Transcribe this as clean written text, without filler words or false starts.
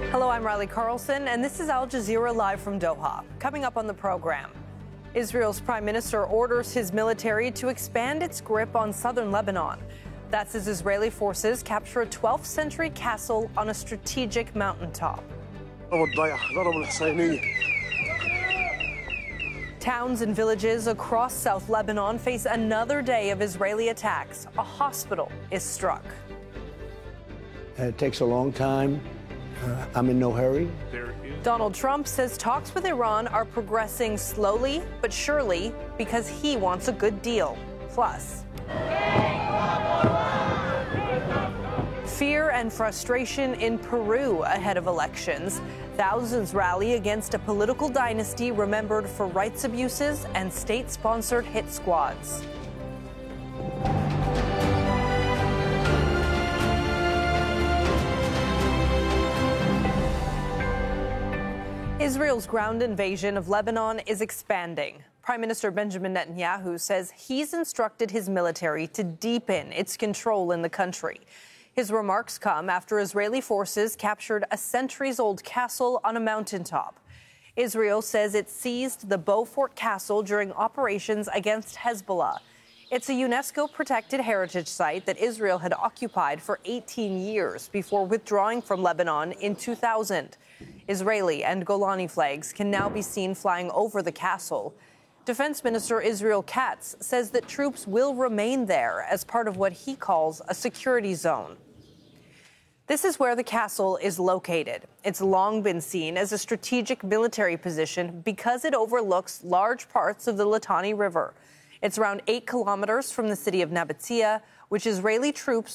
Hello, I'm Riley Carlson, and this is Al Jazeera live from Doha. Coming up on the program, Israel's prime minister orders his military to expand its grip on southern Lebanon. That's as Israeli forces capture a 12th century castle on a strategic mountaintop. Towns and villages across South Lebanon face another day of Israeli attacks. A hospital is struck. It takes a long time. I'm in no hurry. Donald Trump says talks with Iran are progressing slowly but surely because he wants a good deal. Plus, fear and frustration in Peru ahead of elections. Thousands rally against a political dynasty remembered for rights abuses and state-sponsored hit squads. Israel's ground invasion of Lebanon is expanding. Prime Minister Benjamin Netanyahu says he's instructed his military to deepen its control in the country. His remarks come after Israeli forces captured a centuries-old castle on a mountaintop. Israel says it seized the Beaufort Castle during operations against Hezbollah. It's a UNESCO-protected heritage site that Israel had occupied for 18 years before withdrawing from Lebanon in 2000. Israeli and Golani flags can now be seen flying over the castle. Defense Minister Israel Katz says that troops will remain there as part of what he calls a security zone. This is where the castle is located. It's long been seen as a strategic military position because it overlooks large parts of the Litani River. It's around 8 kilometers from the city of Nabatea, which Israeli troops